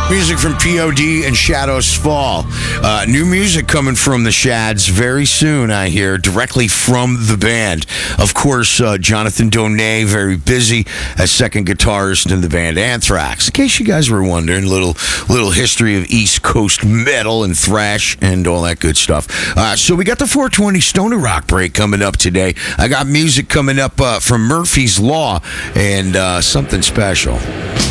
Music from POD and Shadows Fall. New music coming from the Shads very soon, I hear, directly from the band. Of course, Jonathan Donay, very busy as second guitarist in the band Anthrax. In case you guys were wondering, little history of East Coast metal and thrash and all that good stuff. So we got the 420 Stoner Rock break coming up today. I got music coming up from Murphy's Law and something special.